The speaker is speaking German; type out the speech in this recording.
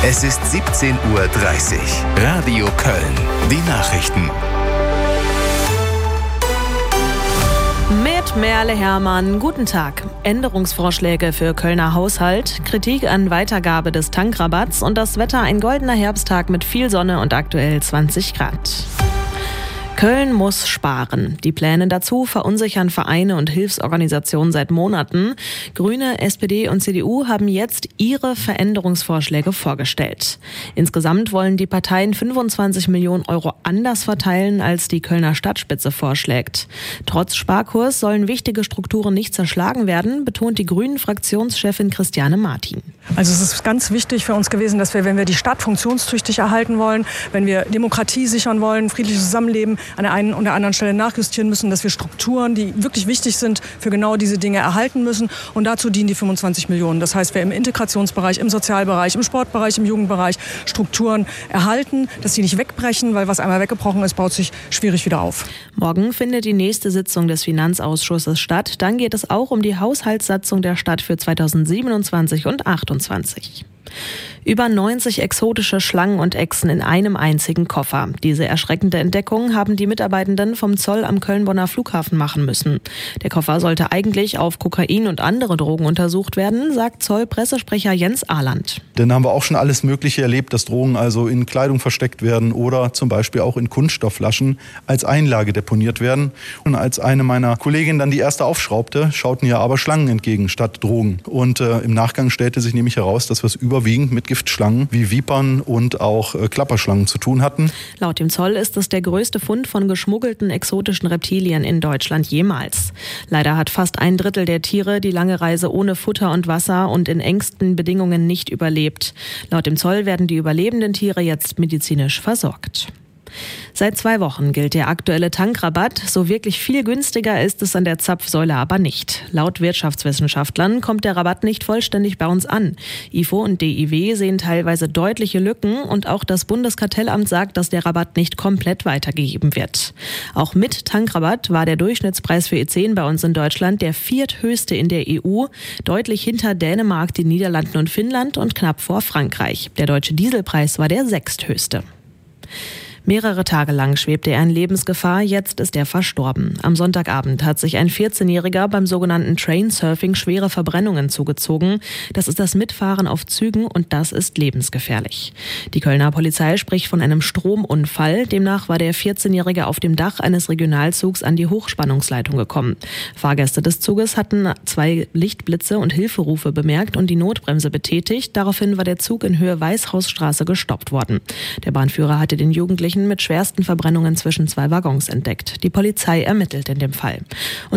Es ist 17:30 Uhr. Radio Köln. Die Nachrichten. Mit Merle Hermann, guten Tag. Änderungsvorschläge für Kölner Haushalt, Kritik an Weitergabe des Tankrabatts und das Wetter ein goldener Herbsttag mit viel Sonne und aktuell 20 Grad. Köln muss sparen. Die Pläne dazu verunsichern Vereine und Hilfsorganisationen seit Monaten. Grüne, SPD und CDU haben jetzt ihre Veränderungsvorschläge vorgestellt. Insgesamt wollen die Parteien 25 Millionen Euro anders verteilen, als die Kölner Stadtspitze vorschlägt. Trotz Sparkurs sollen wichtige Strukturen nicht zerschlagen werden, betont die Grünen-Fraktionschefin Christiane Martin. Also es ist ganz wichtig für uns gewesen, dass wir, wenn wir die Stadt funktionstüchtig erhalten wollen, wenn wir Demokratie sichern wollen, friedliches Zusammenleben, an der einen oder anderen Stelle nachjustieren müssen, dass wir Strukturen, die wirklich wichtig sind, für genau diese Dinge erhalten müssen. Und dazu dienen die 25 Millionen. Das heißt, wir im Integrationsbereich, im Sozialbereich, im Sportbereich, im Jugendbereich Strukturen erhalten, dass sie nicht wegbrechen, weil was einmal weggebrochen ist, baut sich schwierig wieder auf. Morgen findet die nächste Sitzung des Finanzausschusses statt. Dann geht es auch um die Haushaltssatzung der Stadt für 2027 und 2028. Über 90 exotische Schlangen und Echsen in einem einzigen Koffer. Diese erschreckende Entdeckung haben die Mitarbeitenden vom Zoll am Köln-Bonner Flughafen machen müssen. Der Koffer sollte eigentlich auf Kokain und andere Drogen untersucht werden, sagt Zoll-Pressesprecher Jens Ahland. Denn da haben wir auch schon alles Mögliche erlebt, dass Drogen also in Kleidung versteckt werden oder zum Beispiel auch in Kunststoffflaschen als Einlage deponiert werden. Und als eine meiner Kolleginnen dann die erste aufschraubte, schauten ihr aber Schlangen entgegen statt Drogen. Und im Nachgang stellte sich nämlich heraus, dass wir es überwiegend mit Giftschlangen wie Vipern und auch Klapperschlangen zu tun hatten. Laut dem Zoll ist es der größte Fund von geschmuggelten exotischen Reptilien in Deutschland jemals. Leider hat fast ein Drittel der Tiere die lange Reise ohne Futter und Wasser und in engsten Bedingungen nicht überlebt. Laut dem Zoll werden die überlebenden Tiere jetzt medizinisch versorgt. Seit 2 Wochen gilt der aktuelle Tankrabatt. So wirklich viel günstiger ist es an der Zapfsäule aber nicht. Laut Wirtschaftswissenschaftlern kommt der Rabatt nicht vollständig bei uns an. IFO und DIW sehen teilweise deutliche Lücken und auch das Bundeskartellamt sagt, dass der Rabatt nicht komplett weitergegeben wird. Auch mit Tankrabatt war der Durchschnittspreis für E10 bei uns in Deutschland der vierthöchste in der EU, deutlich hinter Dänemark, den Niederlanden und Finnland und knapp vor Frankreich. Der deutsche Dieselpreis war der sechsthöchste. Mehrere Tage lang schwebte er in Lebensgefahr, jetzt ist er verstorben. Am Sonntagabend hat sich ein 14-Jähriger beim sogenannten Trainsurfing schwere Verbrennungen zugezogen. Das ist das Mitfahren auf Zügen und das ist lebensgefährlich. Die Kölner Polizei spricht von einem Stromunfall. Demnach war der 14-Jährige auf dem Dach eines Regionalzugs an die Hochspannungsleitung gekommen. Fahrgäste des Zuges hatten 2 Lichtblitze und Hilferufe bemerkt und die Notbremse betätigt. Daraufhin war der Zug in Höhe Weißhausstraße gestoppt worden. Der Bahnführer hatte den Jugendlichen mit schwersten Verbrennungen zwischen 2 Waggons entdeckt. Die Polizei ermittelt in dem Fall.